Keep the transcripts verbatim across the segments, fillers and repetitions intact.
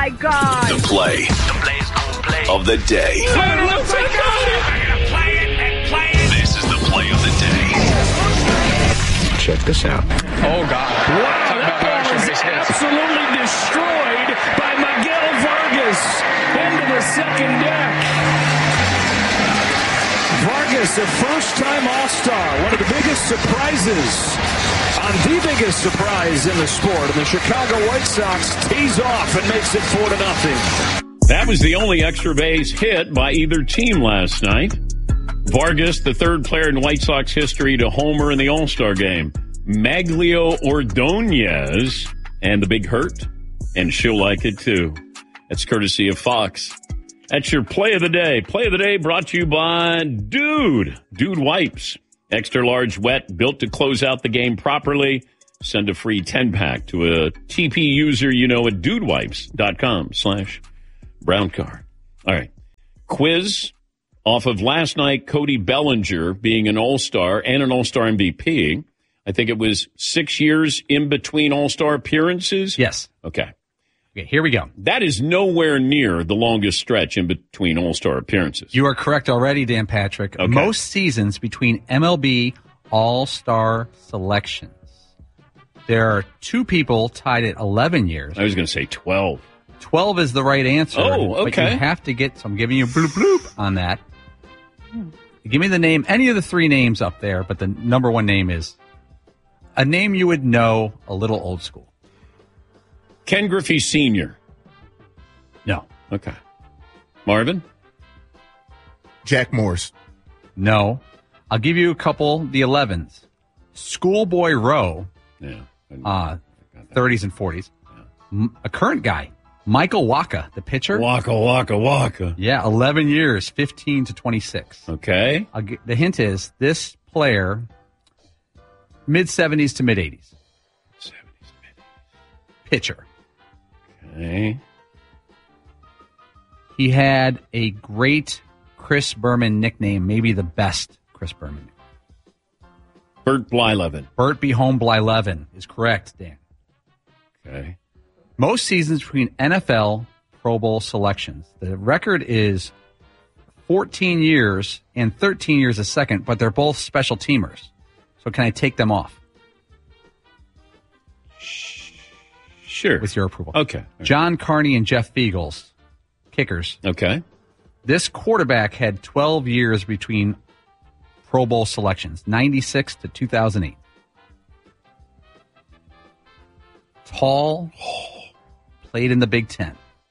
my God. The play, the play's gonna play of the day. Play it and play it. This is the play of the day. Check this out. Oh, God. Wow, that ball is absolutely destroyed by Miguel Vargas into the second deck. Vargas, a first-time All-Star, one of the biggest surprises on the biggest surprise in the sport. And the Chicago White Sox tees off and makes it four to nothing. That was the only extra base hit by either team last night. Vargas, the third player in White Sox history to homer in the All-Star game. Maglio Ordonez and the Big Hurt, and she'll like it too. That's courtesy of Fox. That's your play of the day. Play of the day brought to you by Dude. Dude Wipes. Extra large wet, built to close out the game properly. Send a free ten-pack to a T P user you know at dudewipes.com slash brown car. All right. Quiz off of last night, Cody Bellinger being an All-Star and an All-Star M V P. I think it was six years in between All-Star appearances? Yes. Okay. Okay, here we go. That is nowhere near the longest stretch in between All-Star appearances. You are correct already, Dan Patrick. Okay. Most seasons between M L B All-Star selections. There are two people tied at eleven years. I was going to say twelve. twelve is the right answer. Oh, okay. But you have to get, so I'm giving you a bloop bloop on that. Give me the name, any of the three names up there, but the number one name is a name you would know, a little old school. Ken Griffey Senior No. Okay. Marvin? Jack Morris. No. I'll give you a couple, the elevens. Schoolboy Rowe. Yeah. Uh, thirties and forties. Yeah. A current guy, Michael Wacha, the pitcher. Waka, waka, waka. Yeah, eleven years, fifteen to twenty-six. Okay. I'll get, the hint is this player, mid-seventies to mid-eighties. seventies, mid-eighties. Pitcher. Okay. He had a great Chris Berman nickname, maybe the best Chris Berman. Bert Blyleven. Bert B. Home Blyleven is correct, Dan. Okay. Most seasons between N F L Pro Bowl selections. The record is fourteen years and thirteen years a second, but they're both special teamers. So can I take them off? Sure. With your approval. Okay. John Carney and Jeff Feagles, kickers. Okay. This quarterback had twelve years between Pro Bowl selections, ninety-six to two thousand eight. Tall, played in the Big Ten.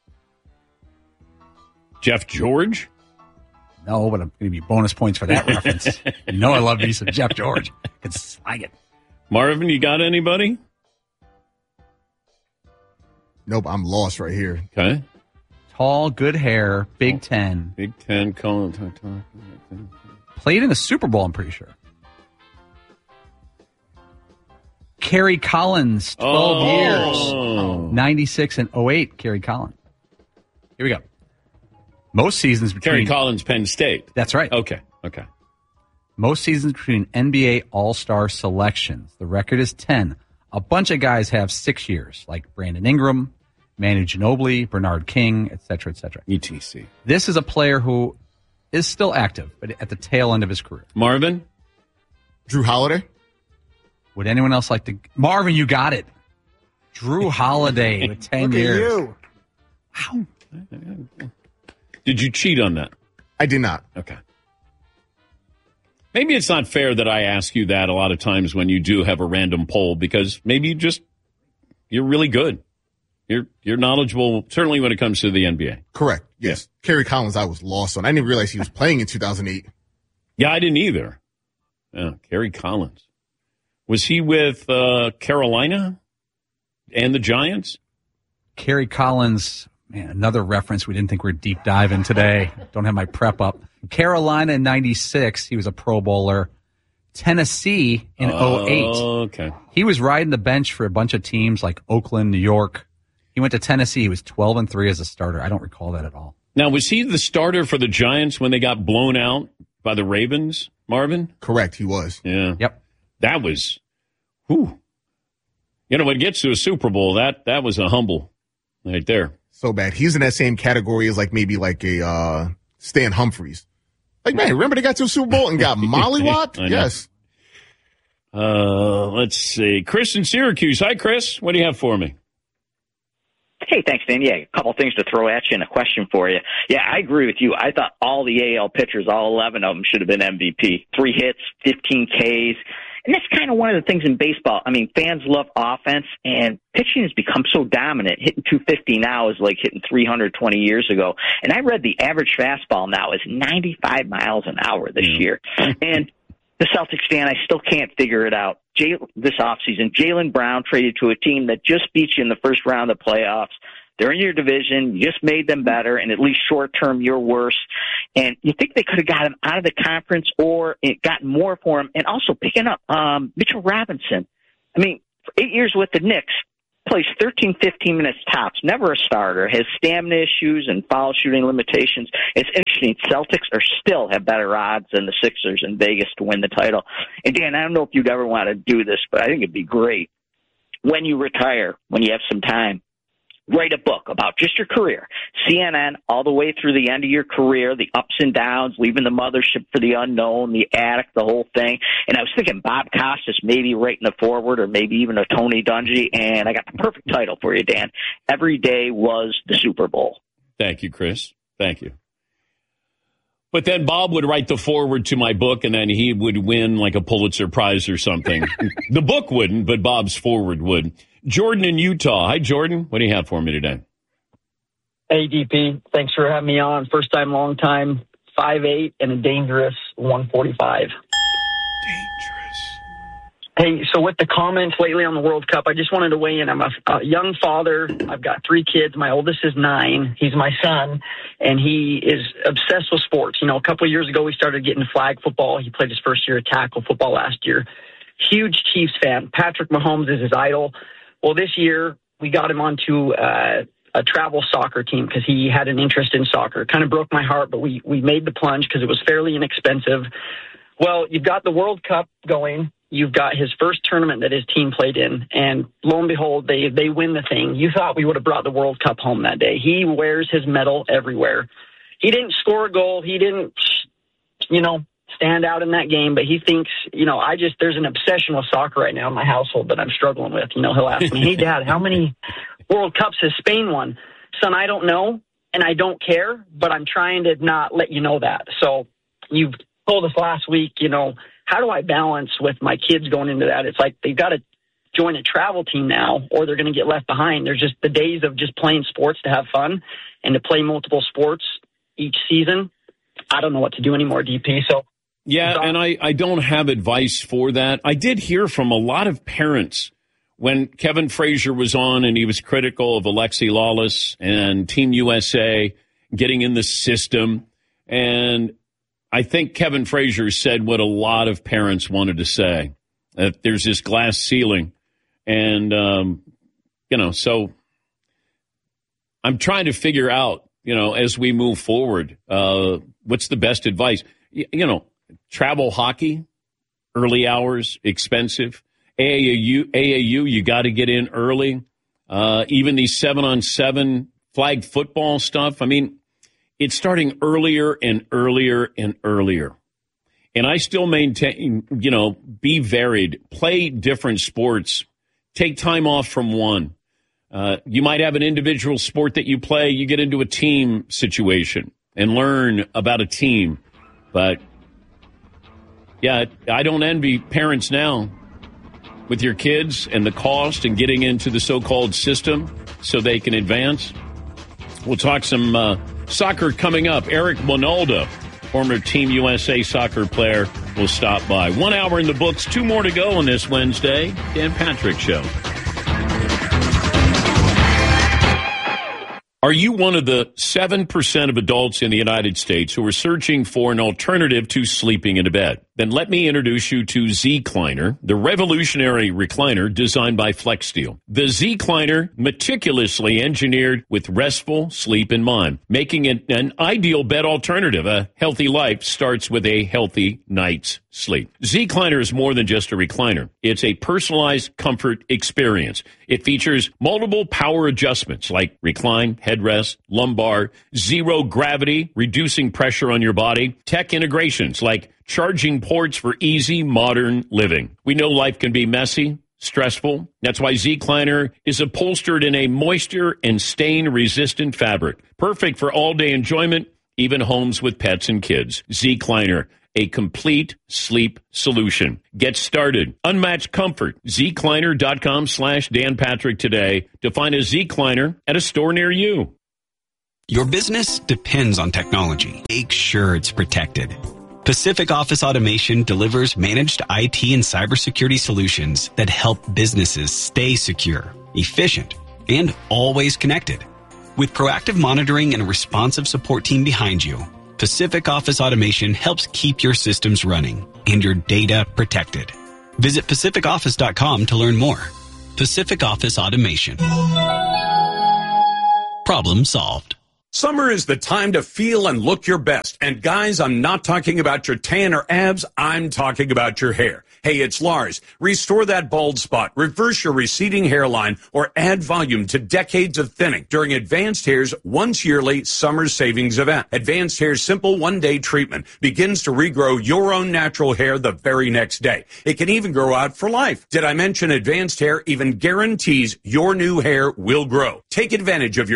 Jeff George? No, but I'm going to give you bonus points for that reference. You know I love me some Jeff George. Could slag it. Marvin, you got anybody? Nope, I'm lost right here. Okay. Tall, good hair, Big Ten. Big Ten, Colin. Played in the Super Bowl, I'm pretty sure. Kerry Collins, twelve oh. years. ninety-six and oh eight, Kerry Collins. Here we go. Most seasons between... Kerry Collins, Penn State. That's right. Okay, okay. Most seasons between N B A All-Star selections. The record is ten. A bunch of guys have six years, like Brandon Ingram, Manu Ginobili, Bernard King, et cetera, et cetera. E T C. This is a player who is still active, but at the tail end of his career. Marvin? Drew Holiday. Would anyone else like to... Marvin, you got it. Drew Holiday with ten Look years. At you. Wow. Did you cheat on that? I did not. Okay. Maybe it's not fair that I ask you that a lot of times when you do have a random poll, because maybe you just, you're really good. You're you're knowledgeable, certainly when it comes to the N B A. Correct. Yes. Yeah. Kerry Collins, I was lost on. I didn't realize he was playing in two thousand eight. Yeah, I didn't either. Yeah, Kerry Collins. Was he with uh, Carolina and the Giants? Kerry Collins, man, another reference we didn't think we'd deep dive in today. Don't have my prep up. Carolina in ninety-six, he was a Pro Bowler. Tennessee in oh eight. Okay. He was riding the bench for a bunch of teams like Oakland, New York. He went to Tennessee. He was twelve and three as a starter. I don't recall that at all. Now, was he the starter for the Giants when they got blown out by the Ravens, Marvin? Correct, he was. Yeah. Yep. That was, whew. You know, when it gets to a Super Bowl, that, that was a humble right there. so bad. He's in that same category as like maybe like a uh, Stan Humphries. Like, man, remember they got to a Super Bowl and got mollywopped? Yes. Uh, let's see. Chris in Syracuse. Hi, Chris. What do you have for me? Hey, thanks, Dan. Yeah, a couple things to throw at you and a question for you. Yeah, I agree with you. I thought all the A L pitchers, all eleven of them, should have been M V P. Three hits, fifteen Ks. And that's kind of one of the things in baseball. I mean, fans love offense, and pitching has become so dominant. Hitting two fifty now is like hitting three hundred twenty years ago. And I read the average fastball now is ninety-five miles an hour this mm. year. And the Celtics fan, I still can't figure it out. Jay, this offseason, Jaylen Brown traded to a team that just beat you in the first round of playoffs. They're in your division. You just made them better, and at least short-term, you're worse. And you think they could have got him out of the conference or it gotten more for him, and also picking up um, Mitchell Robinson. I mean, for eight years with the Knicks, plays thirteen, fifteen minutes tops, never a starter, has stamina issues and foul shooting limitations. It's interesting. Celtics are still have better odds than the Sixers in Vegas to win the title. And, Dan, I don't know if you'd ever want to do this, but I think it'd be great when you retire, when you have some time, write a book about just your career, C N N, all the way through the end of your career, the ups and downs, leaving the mothership for the unknown, the attic, the whole thing. And I was thinking Bob Costas maybe writing a forward or maybe even a Tony Dungy, and I got the perfect title for you, Dan. Every day was the Super Bowl. Thank you, Chris. Thank you. But then Bob would write the forward to my book, and then he would win like a Pulitzer Prize or something. The book wouldn't, but Bob's forward would. Jordan in Utah. Hi, Jordan. What do you have for me today? Hey, D P. Thanks for having me on. First time, long time, five eight and a dangerous one forty-five. Hey, so with the comments lately on the World Cup, I just wanted to weigh in. I'm a, a young father. I've got three kids. My oldest is nine. He's my son, and he is obsessed with sports. You know, a couple of years ago, we started getting flag football. He played his first year of tackle football last year. Huge Chiefs fan. Patrick Mahomes is his idol. Well, this year, we got him onto uh, a travel soccer team because he had an interest in soccer. It kind of broke my heart, but we, we made the plunge because it was fairly inexpensive. Well, you've got the World Cup going. You've got his first tournament that his team played in, and lo and behold, they, they win the thing. You thought we would have brought the World Cup home that day. He wears his medal everywhere. He didn't score a goal. He didn't, you know, stand out in that game, but he thinks, you know, I just, there's an obsession with soccer right now in my household that I'm struggling with. You know, he'll ask me, hey, Dad, how many World Cups has Spain won? Son, I don't know, and I don't care, but I'm trying to not let you know that. So you've told us last week, you know, how do I balance with my kids going into that? It's like they've got to join a travel team now or they're going to get left behind. There's just the days of just playing sports to have fun and to play multiple sports each season. I don't know what to do anymore, D P. So Yeah, and I, I don't have advice for that. I did hear from a lot of parents when Kevin Frazier was on and he was critical of Alexi Lawless and Team U S A getting in the system. And I think Kevin Frazier said what a lot of parents wanted to say, that there's this glass ceiling. And, um, you know, so I'm trying to figure out, you know, as we move forward, uh, what's the best advice? You, you know, travel hockey, early hours, expensive. A A U, A A U, you got to get in early. Uh, even these seven-on-seven flag football stuff. I mean, it's starting earlier and earlier and earlier. And I still maintain, you know, be varied. Play different sports. Take time off from one. Uh, you might have an individual sport that you play. You get into a team situation and learn about a team. But, yeah, I don't envy parents now with your kids and the cost and getting into the so-called system so they can advance. We'll talk some uh, soccer coming up. Eric Winalda, former Team U S A soccer player, will stop by. One hour in the books, two more to go on this Wednesday. Dan Patrick Show. Are you one of the seven percent of adults in the United States who are searching for an alternative to sleeping in a bed? Then let me introduce you to Z-Cliner, the revolutionary recliner designed by FlexSteel. The Z-Cliner, meticulously engineered with restful sleep in mind, making it an ideal bed alternative. A healthy life starts with a healthy night's sleep. Z-Cliner is more than just a recliner. It's a personalized comfort experience. It features multiple power adjustments like recline, headrest, lumbar, zero gravity, reducing pressure on your body, tech integrations like charging ports for easy modern living. We know life can be messy, stressful. That's why Z-Cliner is upholstered in a moisture and stain-resistant fabric. Perfect for all-day enjoyment, even homes with pets and kids. Z-Cliner, a complete sleep solution. Get started. Unmatched comfort. Z-Cliner.com slash Dan Patrick today to find a Z-Cliner at a store near you. Your business depends on technology. Make sure it's protected. Pacific Office Automation delivers managed I T and cybersecurity solutions that help businesses stay secure, efficient, and always connected. With proactive monitoring and a responsive support team behind you, Pacific Office Automation helps keep your systems running and your data protected. Visit pacific office dot com to learn more. Pacific Office Automation. Problem solved. Summer is the time to feel and look your best. And guys, I'm not talking about your tan or abs. I'm talking about your hair. Hey, it's Lars. Restore that bald spot, reverse your receding hairline, or add volume to decades of thinning during Advanced Hair's once yearly summer savings event. Advanced Hair's simple one-day treatment begins to regrow your own natural hair the very next day. It can even grow out for life. Did I mention Advanced Hair even guarantees your new hair will grow? Take advantage of your